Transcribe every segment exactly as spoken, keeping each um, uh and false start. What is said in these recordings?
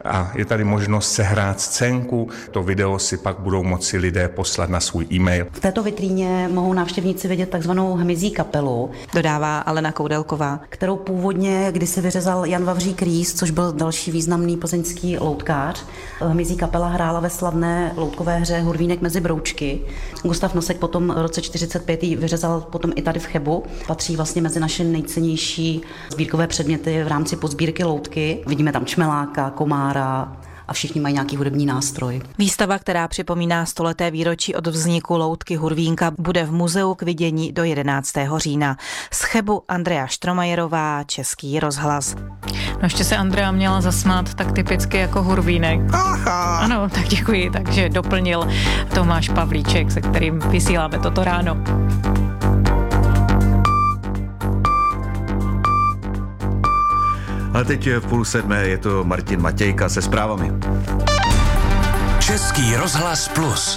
a je tady možnost sehrát scénku. To video si pak budou moci lidé poslat na svůj e-mail. V této vitríně mohou návštěvníci vidět takzvanou hmyzí kapelu, dodává Alena Koudelková, kterou původně kdysi vyřezal Jan Vavřík Rýs, což byl další významný plzeňský loutkář. Hmyzí kapela hrála ve slavné loutkové hře Hurvínek mezi broučky. Gustav Nosek potom v roce čtyřicet pět vyřezal potom i tady v Chebu. Patří vlastně mezi naše nejcennější sbírkové předměty v rámci podsbírky loutky. Vidíme tam čmeláka, komára a všichni mají nějaký hudební nástroj. Výstava, která připomíná stoleté výročí od vzniku loutky Hurvínka, bude v muzeu k vidění do jedenáctého října. Z Chebu Andrea Štromajerová, Český rozhlas. No ještě se Andrea měla zasmát tak typicky jako Hurvínek. Aha. Ano, tak děkuji, takže doplnil Tomáš Pavlíček, se kterým vysíláme toto ráno. A teď v půl sedmé je to Martin Matějka se zprávami. Český rozhlas plus.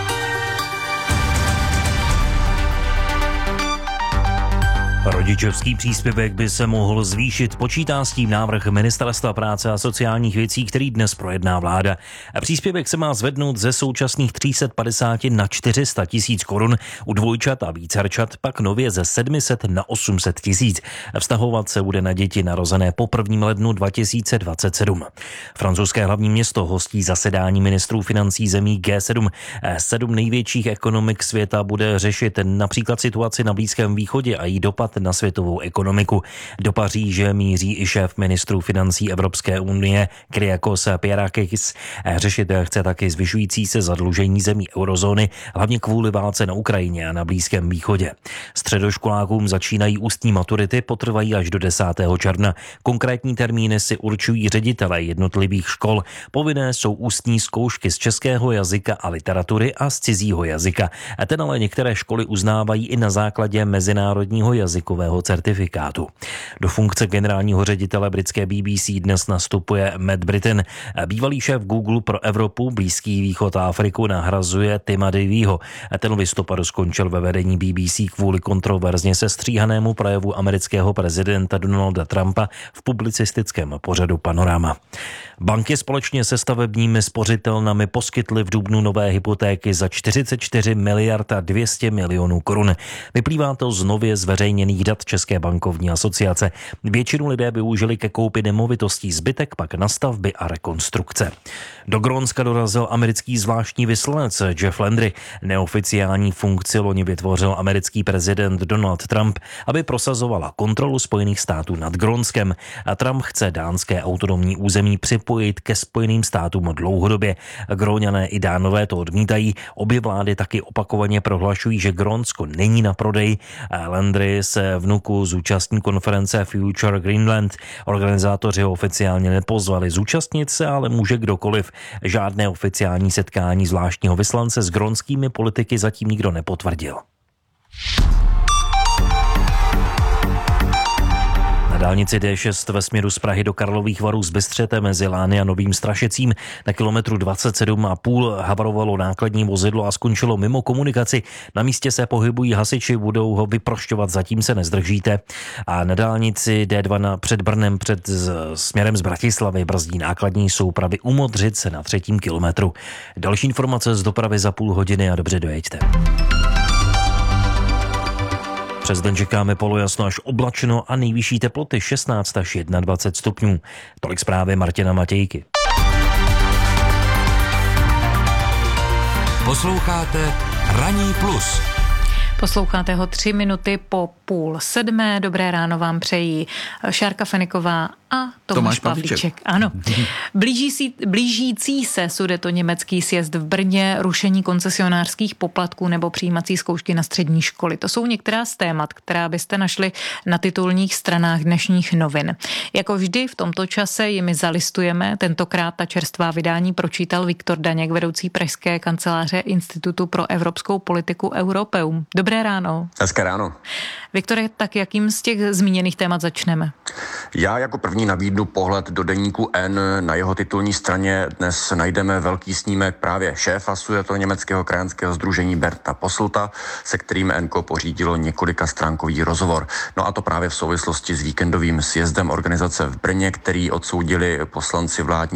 Rodičovský příspěvek by se mohl zvýšit, počítá s tím návrh Ministerstva práce a sociálních věcí, který dnes projedná vláda. Příspěvek se má zvednout ze současných tři sta padesát na čtyři sta tisíc korun, u dvojčat a vícerčat pak nově ze sedm set na osm set tisíc. Vztahovat se bude na děti narozené po prvním lednu dva tisíce dvacet sedm. Francouzské hlavní město hostí zasedání ministrů financí zemí G sedm. Sedm největších ekonomik světa bude řešit například situaci na Blízkém východě a její dopad na světovou ekonomiku. Do Paříže míří i šéf ministrů financí Evropské unie Kyriakos Pierrakis. Řešit chce taky zvyšující se zadlužení zemí eurozóny, hlavně kvůli válce na Ukrajině a na Blízkém východě. Středoškolákům začínají ústní maturity, potrvají až do desátého června. Konkrétní termíny si určují ředitelé jednotlivých škol. Povinné jsou ústní zkoušky z českého jazyka a literatury a z cizího jazyka. A ten ale některé školy uznávají i na základě mezinárodního jazykového certifikátu. Do funkce generálního ředitele britské B B C dnes nastupuje Matt Britton. Bývalý šéf Google pro Evropu, Blízký východ a Afriku nahrazuje Tima Davyho. Ten v listopadu skončil ve vedení B B C kvůli kontroverzně sestříhanému projevu amerického prezidenta Donalda Trumpa v publicistickém pořadu Panorama. Banky společně se stavebními spořitelnami poskytly v dubnu nové hypotéky za čtyřicet čtyři miliard a dvě stě milionů korun. Vyplývá to z nově zveřejněných dat České bankovní asociace. Většinu lidé využili ke koupi nemovitostí, zbytek pak na stavby a rekonstrukce. Do Grónska dorazil americký zvláštní vyslanec Jeff Landry. Neoficiální funkci loni vytvořil americký prezident Donald Trump, aby prosazovala kontrolu Spojených států nad Grónskem. A Trump chce dánské autonomní území připojit ke Spojeným státům dlouhodobě. Gróňané i Dánové to odmítají. Obě vlády taky opakovaně prohlašují, že Grónsko není na prodej. Landry se vnuku zúčastní konference Future Greenland. Organizátoři ho oficiálně nepozvali zúčastnit se, ale může kdokoliv. Žádné oficiální setkání zvláštního vyslance s grónskými politiky zatím nikdo nepotvrdil. Na dálnici D šest ve směru z Prahy do Karlových Varů z Bystřete mezi Lány a Novým Strašecím na kilometru dvacet sedm a půl havarovalo nákladní vozidlo a skončilo mimo komunikaci. Na místě se pohybují hasiči, budou ho vyprošťovat, zatím se nezdržíte. A na dálnici D dva na, před Brnem před z, směrem z Bratislavy brzdí nákladní soupravy u Modřice na třetím kilometru. Další informace z dopravy za půl hodiny a dobře dojeďte. Přes den čekáme polojasno až oblačno a nejvyšší teploty šestnáct až dvacet jedna stupňů. Tolik zprávy Martina Matějky. Posloucháte Ranní plus. Posloucháte ho tři minuty po půl sedmé. Dobré ráno vám přejí Šárka Feniková a Tomáš, Tomáš Pavlíček. Pavlíček. Ano. Blíží si, blížící se sudetoněmecký sjezd v Brně, rušení koncesionářských poplatků nebo přijímací zkoušky na střední školy. To jsou některá z témat, která byste našli na titulních stranách dnešních novin. Jako vždy v tomto čase jimi zalistujeme. Tentokrát ta čerstvá vydání pročítal Viktor Daněk, vedoucí pražské kanceláře Institutu pro evropskou politiku Europeum. Dobré ráno. Hezké ráno. Viktore, tak jakým z těch zmíněných témat začneme? Já jako první nabídnu pohled do deníku N. Na jeho titulní straně dnes najdeme velký snímek právě šéfa sudetoněmeckého krajanského sdružení Berta Posselta, se kterým Enko pořídilo několika stránkový rozhovor. No a to právě v souvislosti s víkendovým sjezdem organizace v Brně, který odsoudili poslanci vládní